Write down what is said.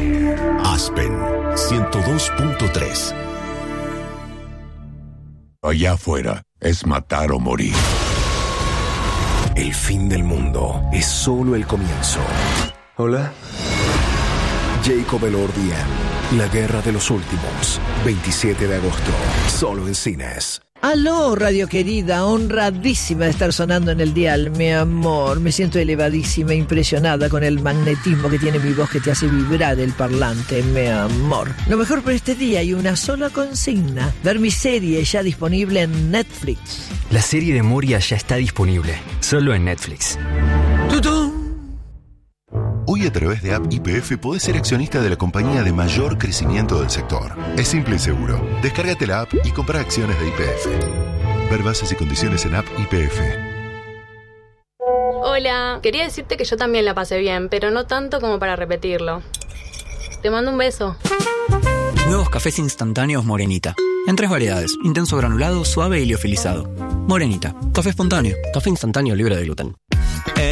Aspen 102.3. Allá afuera es matar o morir. El fin del mundo es solo el comienzo. Hola. Jacob Elordi en La Guerra de los Últimos. 27 de agosto. Solo en cines. Aló, radio querida, honradísima de estar sonando en el dial, mi amor. Me siento elevadísima, impresionada con el magnetismo que tiene mi voz que te hace vibrar el parlante, mi amor. Lo mejor por este día hay una sola consigna: ver mi serie ya disponible en Netflix. La serie de Moria ya está disponible, solo en Netflix. ¡Tutú! Hoy a través de App YPF podés ser accionista de la compañía de mayor crecimiento del sector. Es simple y seguro. Descárgate la app y compra acciones de YPF. Ver bases y condiciones en App YPF. Hola, quería decirte que yo también la pasé bien, pero no tanto como para repetirlo. Te mando un beso. Nuevos cafés instantáneos Morenita. En 3 variedades: intenso granulado, suave y liofilizado. Morenita, café espontáneo. Café instantáneo libre de gluten.